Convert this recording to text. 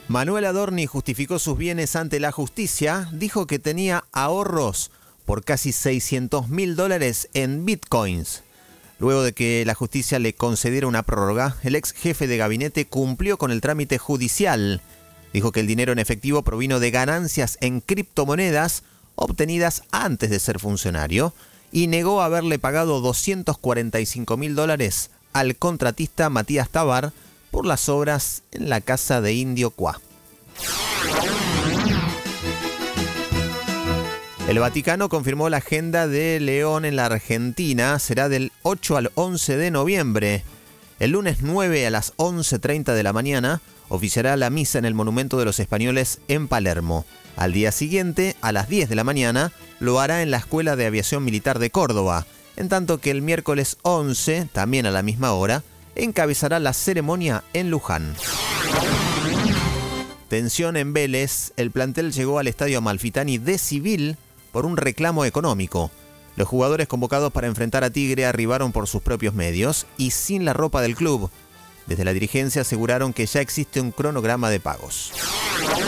Manuel Adorni justificó sus bienes ante la justicia, dijo que tenía ahorros por casi $600.000 en bitcoins. Luego de que la justicia le concediera una prórroga, el ex jefe de gabinete cumplió con el trámite judicial. Dijo que el dinero en efectivo provino de ganancias en criptomonedas obtenidas antes de ser funcionario y negó haberle pagado $245.000 al contratista Matías Tabar por las obras en la casa de Indio Cuá. El Vaticano confirmó la agenda de León en la Argentina. Será del 8 al 11 de noviembre. El lunes 9 a las 11:30 de la mañana oficiará la misa en el Monumento de los Españoles en Palermo. Al día siguiente, a las 10 de la mañana, lo hará en la Escuela de Aviación Militar de Córdoba, en tanto que el miércoles 11, también a la misma hora, encabezará la ceremonia en Luján. Tensión en Vélez. El plantel llegó al Estadio Amalfitani de civil por un reclamo económico. Los jugadores convocados para enfrentar a Tigre arribaron por sus propios medios y sin la ropa del club. Desde la dirigencia aseguraron que ya existe un cronograma de pagos.